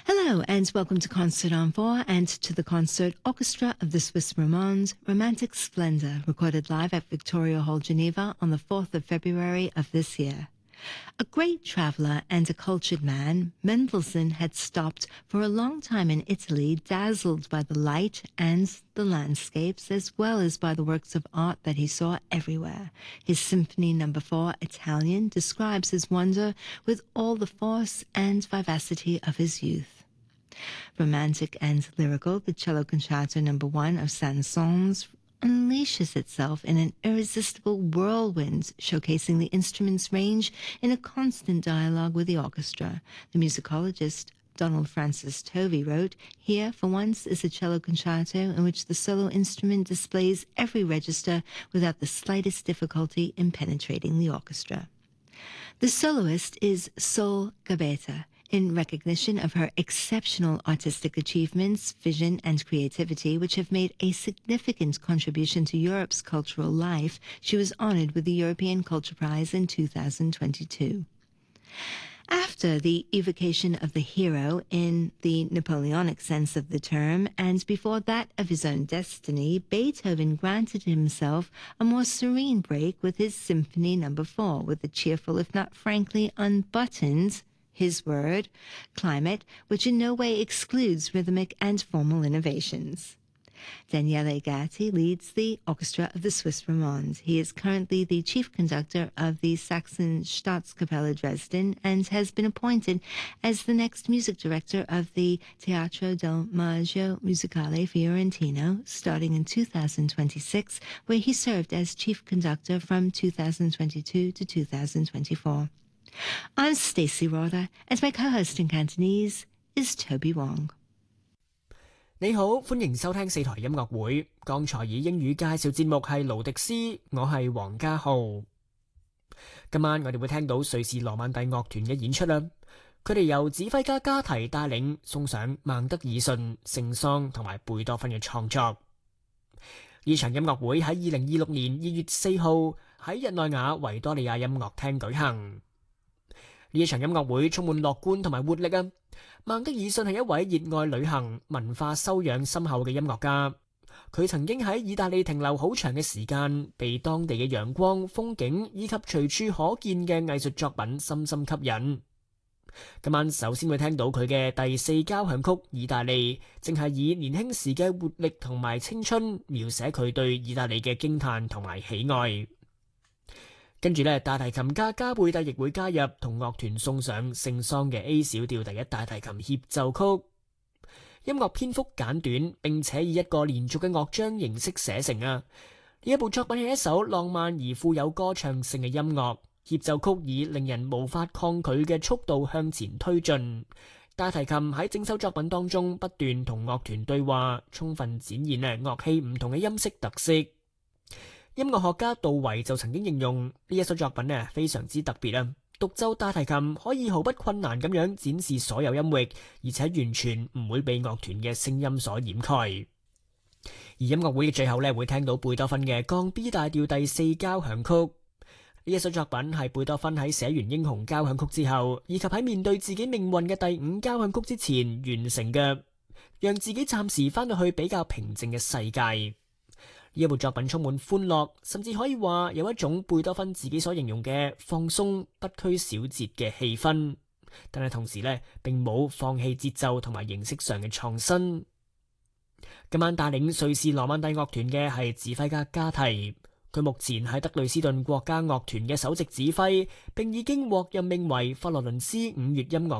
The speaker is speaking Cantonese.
Hello and welcome to Concert on 4 and to the Concert Orchestra of the Swiss Romands, Romantic Splendor, recorded live at Victoria Hall, Geneva on the 4th of February of this year. A great traveller and a cultured man, Mendelssohn had stopped for a long time in Italy, dazzled by the light and the landscapes, as well as by the works of art that he saw everywhere. His Symphony No. 4, Italian, describes his wonder with all the force and vivacity of his youth. Romantic and lyrical, the Cello Concerto No. 1 of Saint-Saëns unleashes itself in an irresistible whirlwind, showcasing the instrument's range in a constant dialogue with the orchestra. The musicologist Donald Francis Tovey wrote, "Here, for once, is a cello concerto in which the solo instrument displays every register without the slightest difficulty in penetrating the orchestra." The soloist is Sol Gabetta. In recognition of her exceptional artistic achievements, vision, and creativity, which have made a significant contribution to Europe's cultural life, she was honored with the European Culture Prize in 2022. After the evocation of the hero in the Napoleonic sense of the term, and before that of his own destiny, Beethoven granted himself a more serene break with his Symphony No. 4, with a cheerful, if not frankly unbuttoned, his word, climate, which in no way excludes rhythmic and formal innovations. Daniele Gatti leads the orchestra of the Swiss Romands. He is currently the chief conductor of the Saxon Staatskapelle Dresden and has been appointed as the next music director of the Teatro del Maggio Musicale Fiorentino, starting in 2026, where he served as chief conductor from 2022 to 2024. I'm Stacey Rother, and my co-host in Cantonese is Toby Wong. 你好，歡迎收聽四台音樂會。剛才以英語介紹節目係勞迪斯，我係黃家浩。今晚我哋會聽到瑞士羅曼蒂樂團嘅演出啦。佢哋由指揮家加提帶領，送上孟德爾遜、聖桑同埋貝多芬嘅創作。呢場音樂會喺2026年2月4號喺日內瓦維多利亞音樂廳舉行。呢一場音樂會充滿樂觀同埋活力啊！孟德爾遜係一位熱愛旅行、文化修養深厚嘅音樂家。佢曾經喺意大利停留好長嘅時間，被當地嘅陽光、風景以及隨處可見嘅藝術作品深深吸引。今晚首先會聽到佢嘅第4交響曲《意大利》，正係以年輕時嘅活力同埋青春描寫佢對意大利嘅驚嘆同埋喜愛。跟住呢，大提琴家加貝蒂亦會加入，同樂團送上聖桑嘅 A 小調第一大提琴協奏曲。音樂篇幅簡短，並且以一個連續嘅樂章形式寫成啊！呢一部作品係一首浪漫而富有歌唱性嘅音樂，協奏曲以令人無法抗拒嘅速度向前推進。大提琴喺整首作品當中不斷同樂團對話，充分展現樂器唔同嘅音色特色。音樂學家杜維就曾經形容呢一首作品非常之特別啊！獨奏大提琴可以毫不困難咁樣展示所有音域，而且完全唔會被樂團嘅聲音所掩蓋。而音樂會嘅最後會聽到貝多芬嘅降 B 大調第4交響曲。呢一首作品係貝多芬喺寫完英雄交響曲之後，以及喺面對自己命運嘅第5交響曲之前完成嘅，讓自己暫時翻到去比較平靜嘅世界。呢一部作品充滿歡樂，甚至可以話有一種貝多芬自己所形容嘅放鬆不拘小節嘅氣氛，但係同時並冇放棄節奏同埋形式上嘅創新。今晚帶領瑞士羅曼蒂樂團嘅係指揮家加提，佢目前係德累斯頓國家樂團嘅首席指揮，並已經獲任命為佛羅倫斯5月音樂